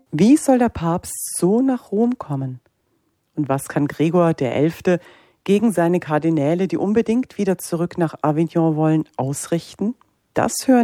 Wie soll der Papst so nach Rom kommen? Und was kann Gregor XI. Gegen seine Kardinäle, die unbedingt wieder zurück nach Avignon wollen, ausrichten? Das hören